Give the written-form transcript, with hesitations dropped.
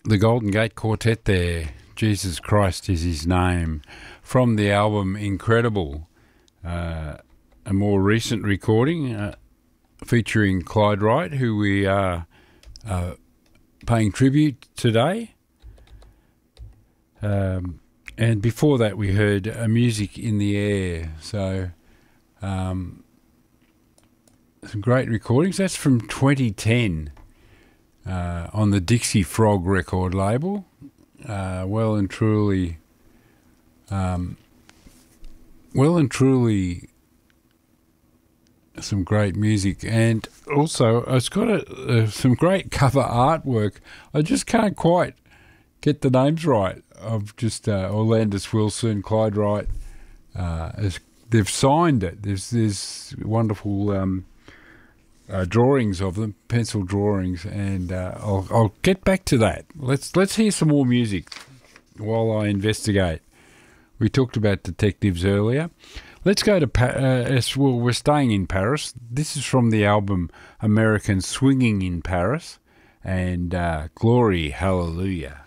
The Golden Gate Quartet there, Jesus Christ is his name, from the album Incredible, a more recent recording featuring Clyde Wright, who we are paying tribute today. And before that we heard Music in the Air, so some great recordings. That's from 2010 on the Dixie Frog record label. Well and truly some great music, and also it's got some great cover artwork. I just can't quite get the names right of just Orlandis Wilson, Clyde Wright. They've signed it. There's wonderful drawings of them, pencil drawings, and I'll get back to that. Let's hear some more music while I investigate. We talked about detectives earlier. Let's go to well, we're staying in Paris. This is from the album American Swinging in Paris, and Glory Hallelujah.